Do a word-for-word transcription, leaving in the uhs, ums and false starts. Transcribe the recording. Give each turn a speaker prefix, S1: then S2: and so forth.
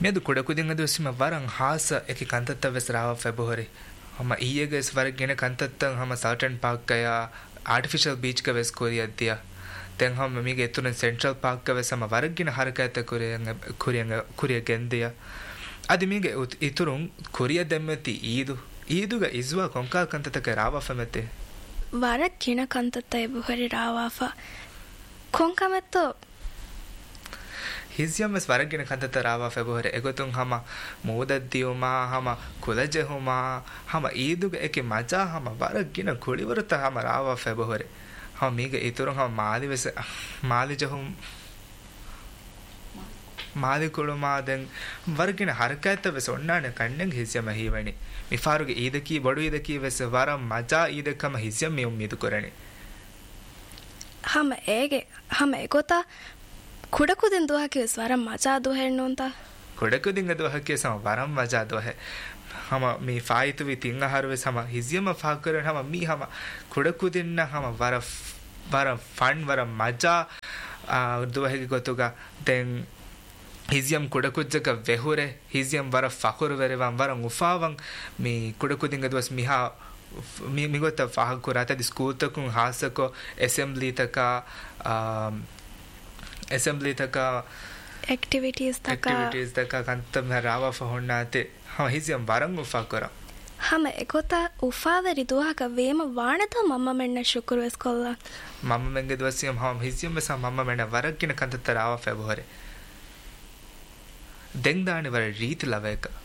S1: මෙද කුඩකුදින් අදොස්ම වරන් හාස එක කන්තත්ත වෙස් රාව ෆෙබ්‍රුවරි හම ඊයගස් වරගෙන කන්තත්තන් හම සර්ටන් පාක් ගයා ආටිෆිෂල් බීච් ක වෙස් කොරියද්දියා දැන් හම මිගේ එතුන සෙන්ට්‍රල් පාක් ක වෙස් හම වරගෙන හරකයත කොරියන් කොරියන් කොරිය ගෙන්දියා අදි මිගේ ඉතුරුන් කොරිය දෙම්මති ඊදු ඊදුග ඉස්වා කොංකල් කන්තතක රාව ෆෙමෙතේ
S2: වරක් කින කන්තත්ත එබුහරි රාවාෆා කොංකමෙත්තෝ
S1: හිසියම් මෙස් වරගෙන කන්තත රාවා ෆෙබ්‍රුවරි එගොතුන් හම මෝදද්දියුමා හම කුලජහුමා හම ඊදුග එකේ මජා හම වරගෙන කුලිවරත හම රාවා ෆෙබ්‍රුවරි හම මිගේ ඉතුරුන් හම මාලි වෙස් මාලි ජහුම් මාලි කුළුමා දැන් වරගෙන හරකයත වෙස් ඔන්නාන කන්නෙන් හිසියම හීවණි මිෆාරුගේ ඊදකී බඩු ඊදකී වෙස් වරම් මජා ඊදකම හිසියම් මේ උම්මීද කරණි
S2: හම ඒගේ හම එගොතා කුඩකුදින් දුවහකේ වරම් මජා දුහෙන්නොන්තා
S1: කුඩකුදින් දුවහකේ සම වරම් මජා දුහෙ හම මේ ෆායිතු වි තින් ආහාරවේ සම හිසියම ෆාකරන හම මී හම කුඩකුදින්න හම වර වර ෆන් වර මජා දුවහකේ ගොතුගා දැන් හිසියම් කුඩකුද්ජක වෙහුරේ හිසියම් වර ෆකුර වෙරවන් වර උෆාවන් මේ කුඩකුදින් දුවස් මිහා මි මිගොත ෆාකුරාත the school තකුන් හාසකෝ assembly තකා assembly taka
S2: activities taka
S1: activities taka kantam rawa fahonnate ha hisiam warang ufa kora
S2: hama ekota ufaveri duhaka vema vaanata mamma menna shukuru eskolla
S1: mamma menge duwasiam ha hisiam sa mamma menna warakina kantata rawa february den daani war reeti laveka